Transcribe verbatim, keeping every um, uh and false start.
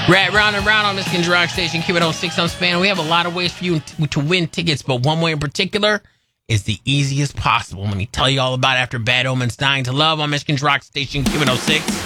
Right, round and round on Michigan's Rock Station, Q one oh six. I'm Span. We have a lot of ways for you to, to win tickets, but one way in particular is the easiest possible. Let me tell you all about it after Bad Omens Dying to Love on Michigan's Rock Station, Q one oh six.